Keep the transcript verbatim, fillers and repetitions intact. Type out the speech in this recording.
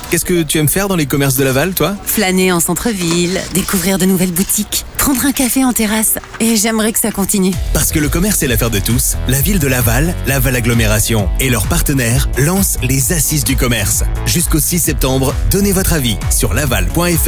Qu'est-ce que tu aimes faire dans les commerces de Laval, toi ? Flâner en centre-ville, découvrir de nouvelles boutiques, prendre un café en terrasse. Et j'aimerais que ça continue. Parce que le commerce est l'affaire de tous, la ville de Laval, Laval Agglomération et leurs partenaires lancent les Assises du commerce. Jusqu'au six septembre, donnez votre avis sur laval point f r.